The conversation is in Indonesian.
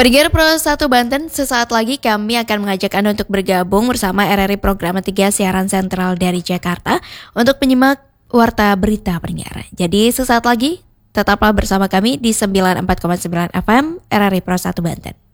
Pendengar Pro 1 Banten, sesaat lagi kami akan mengajak Anda untuk bergabung bersama RRI Program 3 Siaran Sentral dari Jakarta untuk menyimak Warta Berita pendengar. Jadi sesaat lagi tetaplah bersama kami di 94,9 FM RRI Pro 1 Banten.